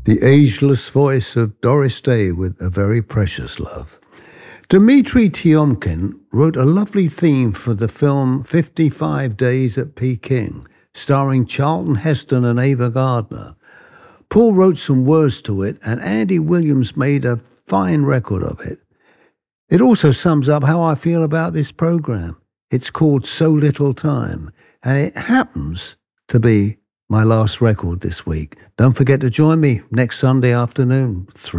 The ageless voice of Doris Day with A Very Precious Love. Dmitri Tiomkin wrote a lovely theme for the film 55 Days at Peking, starring Charlton Heston and Ava Gardner. Paul wrote some words to it, and Andy Williams made a fine record of it. It also sums up how I feel about this program. It's called So Little Time, and it happens to be my last record this week. Don't forget to join me next Sunday afternoon, 3